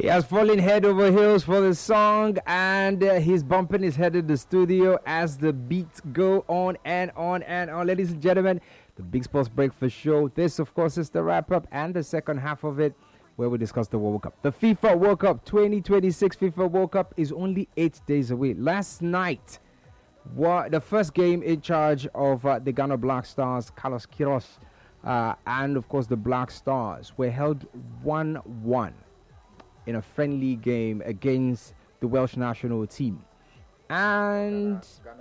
He has fallen head over heels for the song, and he's bumping his head in the studio as the beats go on and on and on. Ladies and gentlemen, the Big Sports Breakfast Show. This, of course, is the wrap-up and the second half of it, where we discuss the World Cup. The FIFA World Cup 2026 FIFA World Cup is only 8 days away. Last night, the first game in charge of the Ghana Black Stars, Carlos Queiroz, and, of course, the Black Stars were held 1-1. In a friendly game against the Welsh national team. And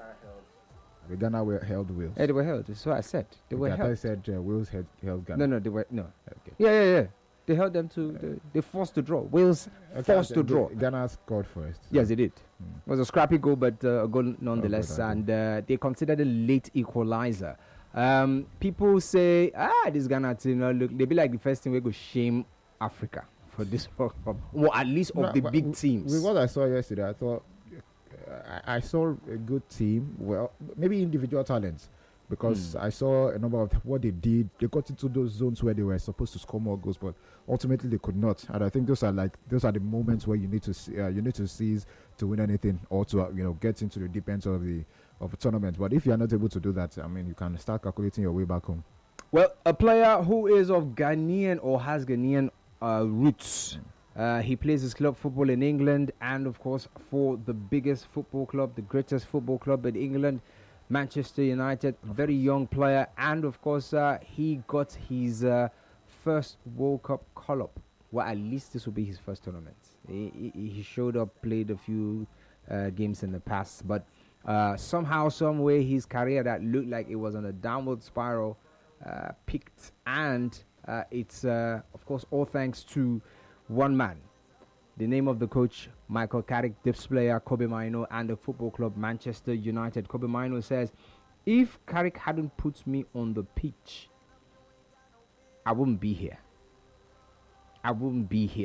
Ghana held Wales. Yeah, they were held. That's what I said. They were held. I said Wales held Ghana. No, they were no. Okay. Yeah. They held them to. They forced to draw. Wales forced to draw. Ghana scored first. So. Yes, they did. It was a scrappy goal, but a goal nonetheless. And they considered a late equalizer. People say, this Ghana team, look, they be like the first team we go shame Africa for this World Cup, or at least of the big teams. With what I saw yesterday, I thought I saw a good team. Well, maybe individual talents, because I saw a number of what they did. They got into those zones where they were supposed to score more goals, but ultimately they could not. And I think those are the moments where you need to seize to win anything, or to get into the deep end of a tournament. But if you are not able to do that, I mean, you can start calculating your way back home. Well, a player who is of Ghanaian or has Ghanaian roots. He plays his club football in England, and of course for the biggest football club, the greatest football club in England, Manchester United. Very young player, and of course he got his first World Cup call-up. Well, at least this will be his first tournament. He showed up, played a few games in the past, but somehow, some way, his career that looked like it was on a downward spiral peaked, and it's, of course, all thanks to one man. The name of the coach, Michael Carrick, this player, Kobe Mino, and the football club, Manchester United. Kobe Mino says, if Carrick hadn't put me on the pitch, I wouldn't be here.